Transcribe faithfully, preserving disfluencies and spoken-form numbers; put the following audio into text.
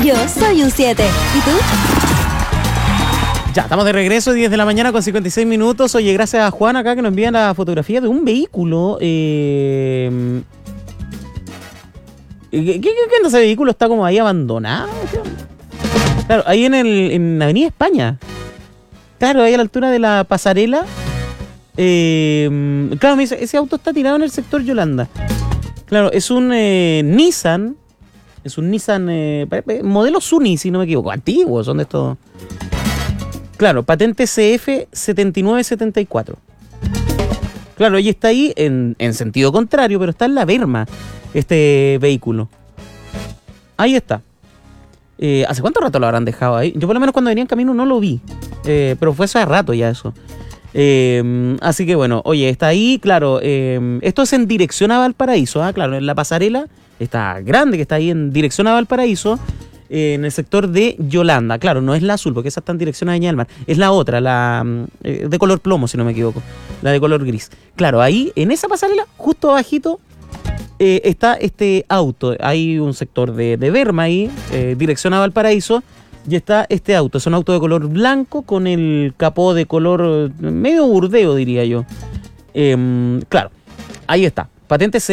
Yo soy un siete. ¿Y tú? Ya, estamos de regreso, diez de la mañana con cincuenta y seis minutos. Oye, gracias a Juan acá que nos envía la fotografía de un vehículo. Eh... ¿Qué, qué, qué onda ese vehículo? ¿Está como ahí abandonado? Claro, ahí en, el, en Avenida España. Claro, ahí a la altura de la pasarela. Eh, claro, ese, ese auto está tirado en el sector Yolanda. Claro, es un eh, Nissan. Es un Nissan eh, modelo Sunny, si no me equivoco. Antiguos, son de estos. Claro, patente C F setenta y nueve setenta y cuatro. Claro, ella está ahí en, en sentido contrario, pero está en la berma este vehículo. Ahí está. Eh, ¿Hace cuánto rato lo habrán dejado ahí? Yo por lo menos cuando venía en camino no lo vi. Eh, pero fue hace rato ya eso. Eh, así que bueno, oye, está ahí, claro. Eh, esto es en dirección a Valparaíso. ¿Ah? Claro, en la pasarela está grande que está ahí en dirección a Valparaíso. Eh, en el sector de Yolanda. Claro, no es la azul, porque esa está en dirección a Viña del Mar. Es la otra, la eh, de color plomo, si no me equivoco. La de color gris. Claro, ahí, en esa pasarela, justo abajito, eh, está este auto. Hay un sector de, de berma ahí, eh, dirección a Valparaíso, y está este auto. Es un auto de color blanco con el capó de color medio burdeo, diría yo. Eh, claro, ahí está. Patente